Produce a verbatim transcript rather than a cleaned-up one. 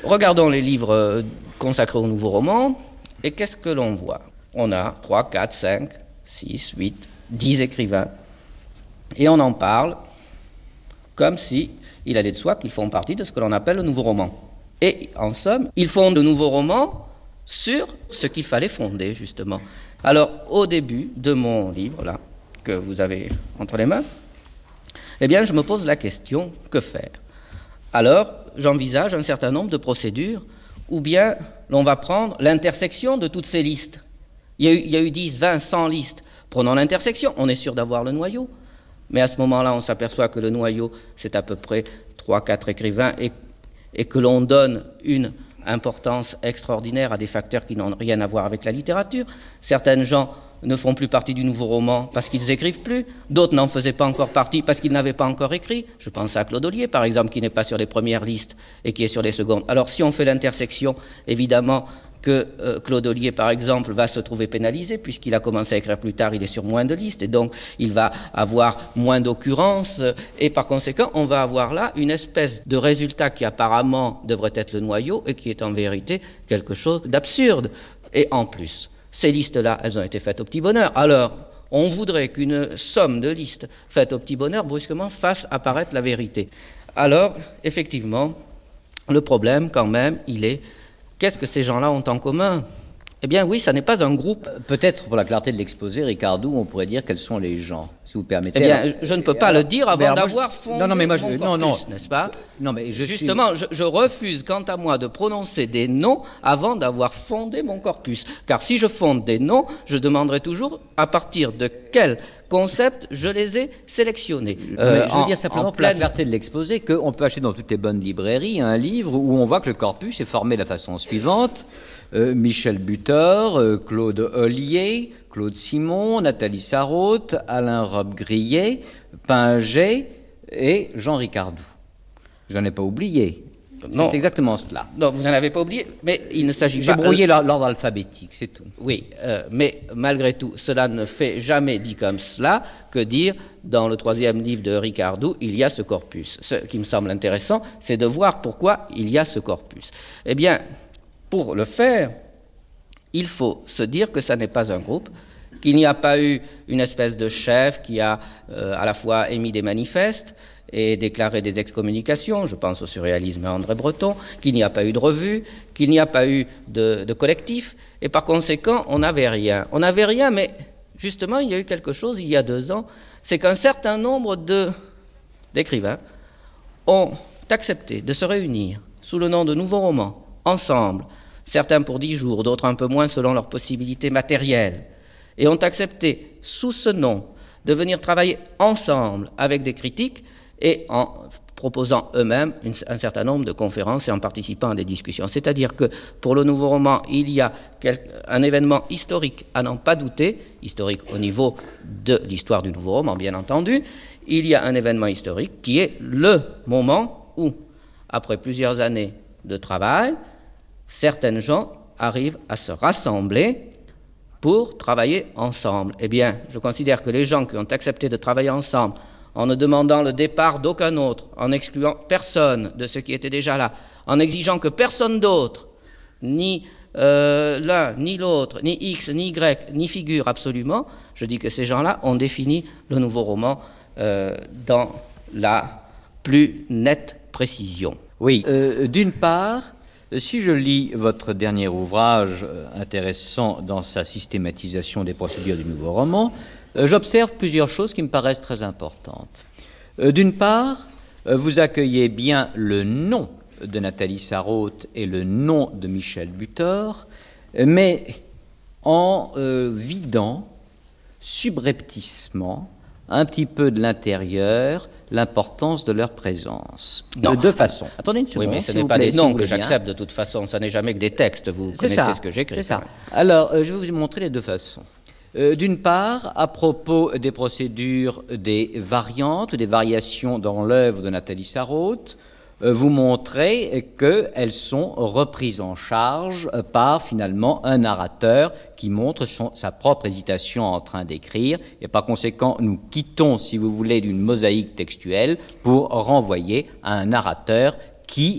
regardons les livres consacrés au nouveau roman, et qu'est-ce que l'on voit? On a trois, quatre, cinq, six, huit, dix écrivains, et on en parle comme si il allait de soi qu'ils font partie de ce que l'on appelle le nouveau roman. Et en somme, ils font de nouveaux romans sur ce qu'il fallait fonder, justement. Alors, au début de mon livre, là, que vous avez entre les mains, eh bien, je me pose la question, que faire? Alors, j'envisage un certain nombre de procédures, ou bien l'on va prendre l'intersection de toutes ces listes. Il y a eu, il y a eu dix, vingt, cent listes. Prenons l'intersection, on est sûr d'avoir le noyau. Mais à ce moment-là, on s'aperçoit que le noyau, c'est à peu près trois, quatre écrivains, et, et que l'on donne une importance extraordinaire à des facteurs qui n'ont rien à voir avec la littérature. Certaines gens ne font plus partie du nouveau roman parce qu'ils n'écrivent plus, d'autres n'en faisaient pas encore partie parce qu'ils n'avaient pas encore écrit. Je pense à Claude Ollier, par exemple, qui n'est pas sur les premières listes et qui est sur les secondes. Alors si on fait l'intersection, évidemment que euh, Claude Ollier, par exemple, va se trouver pénalisé, puisqu'il a commencé à écrire plus tard, il est sur moins de listes, et donc il va avoir moins d'occurrences, et par conséquent, on va avoir là une espèce de résultat qui apparemment devrait être le noyau, et qui est en vérité quelque chose d'absurde. Et en plus, ces listes-là, elles ont été faites au petit bonheur. Alors, on voudrait qu'une somme de listes faites au petit bonheur, brusquement, fasse apparaître la vérité. Alors, effectivement, le problème, quand même, il est... Qu'est-ce que ces gens-là ont en commun? Eh bien oui, ça n'est pas un groupe. Euh, peut-être pour la clarté de l'exposé, Ricardou, on pourrait dire quels sont les gens, si vous permettez. Eh bien, alors, je ne peux pas alors, le dire avant d'avoir je... fondé non, non, mais moi, je... mon non, corpus, non. n'est-ce pas? Non, mais je Justement, suis... je, je refuse, quant à moi, de prononcer des noms avant d'avoir fondé mon corpus. Car si je fonde des noms, je demanderai toujours à partir de quel concept je les ai sélectionnés. Euh, je veux en, dire simplement pour pleine... la clarté de l'exposé qu'on peut acheter dans toutes les bonnes librairies un livre où on voit que le corpus est formé de la façon suivante. Euh, Michel Butor, euh, Claude Ollier, Claude Simon, Nathalie Sarraute, Alain Robbe-Grillet, Pinget et Jean Ricardou. Je n'en ai pas oublié. C'est exactement cela. Non, vous n'en avez pas oublié, mais il ne s'agit pas... J'ai brouillé euh, l'ordre alphabétique, c'est tout. Oui, euh, mais malgré tout, cela ne fait jamais dit comme cela que dire, dans le troisième livre de Ricardou, il y a ce corpus. Ce qui me semble intéressant, c'est de voir pourquoi il y a ce corpus. Eh bien, pour le faire, il faut se dire que ça n'est pas un groupe, qu'il n'y a pas eu une espèce de chef qui a euh, à la fois émis des manifestes et déclaré des excommunications, je pense au surréalisme et à André Breton, qu'il n'y a pas eu de revue, qu'il n'y a pas eu de, de collectif, et par conséquent, on n'avait rien. On n'avait rien, mais justement, il y a eu quelque chose il y a deux ans, c'est qu'un certain nombre de, d'écrivains ont accepté de se réunir sous le nom de nouveaux romans, ensemble, certains pour dix jours, d'autres un peu moins selon leurs possibilités matérielles, et ont accepté, sous ce nom, de venir travailler ensemble avec des critiques et en proposant eux-mêmes une, un certain nombre de conférences et en participant à des discussions. C'est-à-dire que pour le nouveau roman, il y a quel, un événement historique à n'en pas douter, historique au niveau de l'histoire du nouveau roman, bien entendu. Il y a un événement historique qui est le moment où, après plusieurs années de travail, certaines gens arrivent à se rassembler pour travailler ensemble. Eh bien, je considère que les gens qui ont accepté de travailler ensemble, en ne demandant le départ d'aucun autre, en excluant personne de ceux qui étaient déjà là, en exigeant que personne d'autre, ni euh, l'un, ni l'autre, ni X, ni Y, ni figure absolument, je dis que ces gens-là ont défini le nouveau roman euh, dans la plus nette précision. Oui, euh, d'une part, si je lis votre dernier ouvrage euh, intéressant dans sa systématisation des procédures du nouveau roman, euh, j'observe plusieurs choses qui me paraissent très importantes. Euh, d'une part, euh, vous accueillez bien le nom de Nathalie Sarraute et le nom de Michel Butor, mais en euh, vidant subrepticement un petit peu de l'intérieur l'importance de leur présence. Non. De deux façons. Attendez une seconde. Oui, mais ce si n'est pas plaît, des noms si que j'accepte de toute façon, ce n'est jamais que des textes, vous c'est connaissez ça, ce que j'écris. C'est ça. Alors, euh, je vais vous montrer les deux façons. Euh, d'une part, à propos des procédures des variantes, des variations dans l'œuvre de Nathalie Sarraute, euh, vous montrez qu'elles sont reprises en charge par finalement un narrateur qui montre son, sa propre hésitation en train d'écrire, et par conséquent, nous quittons, si vous voulez, d'une mosaïque textuelle pour renvoyer à un narrateur qui